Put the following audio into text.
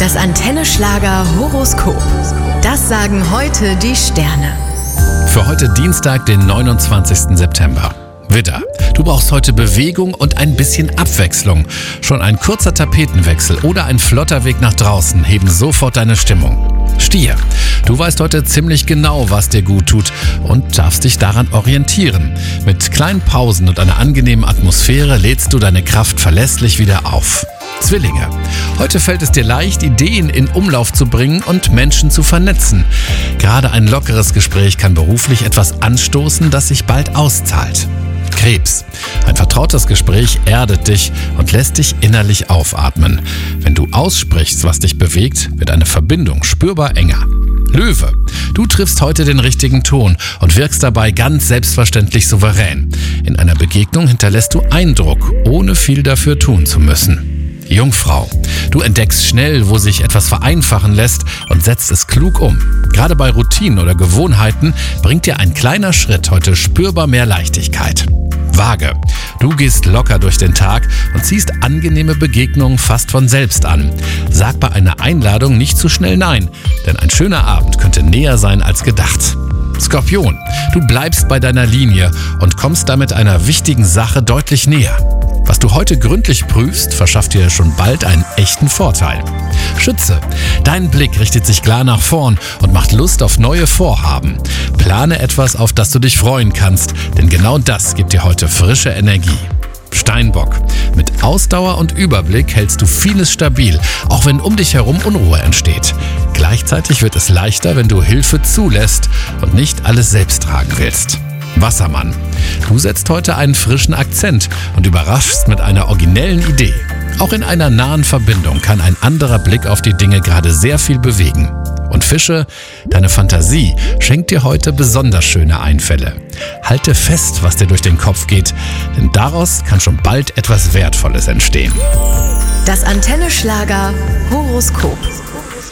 Das Antenne-Schlager Horoskop. Das sagen heute die Sterne. Für heute Dienstag, den 29. September. Widder, du brauchst heute Bewegung und ein bisschen Abwechslung. Schon ein kurzer Tapetenwechsel oder ein flotter Weg nach draußen heben sofort deine Stimmung. Stier, du weißt heute ziemlich genau, was dir gut tut und darfst dich daran orientieren. Mit kleinen Pausen und einer angenehmen Atmosphäre lädst du deine Kraft verlässlich wieder auf. Zwillinge, heute fällt es dir leicht, Ideen in Umlauf zu bringen und Menschen zu vernetzen. Gerade ein lockeres Gespräch kann beruflich etwas anstoßen, das sich bald auszahlt. Krebs, ein vertrautes Gespräch erdet dich und lässt dich innerlich aufatmen. Wenn du aussprichst, was dich bewegt, wird eine Verbindung spürbar enger. Löwe, du triffst heute den richtigen Ton und wirkst dabei ganz selbstverständlich souverän. In einer Begegnung hinterlässt du Eindruck, ohne viel dafür tun zu müssen. Jungfrau, du entdeckst schnell, wo sich etwas vereinfachen lässt und setzt es klug um. Gerade bei Routinen oder Gewohnheiten bringt dir ein kleiner Schritt heute spürbar mehr Leichtigkeit. Waage, du gehst locker durch den Tag und ziehst angenehme Begegnungen fast von selbst an. Sag bei einer Einladung nicht zu schnell nein, denn ein schöner Abend könnte näher sein als gedacht. Skorpion, du bleibst bei deiner Linie und kommst damit einer wichtigen Sache deutlich näher. Was du heute gründlich prüfst, verschafft dir schon bald einen echten Vorteil. Schütze, dein Blick richtet sich klar nach vorn und macht Lust auf neue Vorhaben. Plane etwas, auf das du dich freuen kannst, denn genau das gibt dir heute frische Energie. Steinbock, mit Ausdauer und Überblick hältst du vieles stabil, auch wenn um dich herum Unruhe entsteht. Gleichzeitig wird es leichter, wenn du Hilfe zulässt und nicht alles selbst tragen willst. Wassermann, du setzt heute einen frischen Akzent und überraschst mit einer originellen Idee. Auch in einer nahen Verbindung kann ein anderer Blick auf die Dinge gerade sehr viel bewegen. Und Fische, deine Fantasie schenkt dir heute besonders schöne Einfälle. Halte fest, was dir durch den Kopf geht, denn daraus kann schon bald etwas Wertvolles entstehen. Das Antenne-Schlager Horoskop.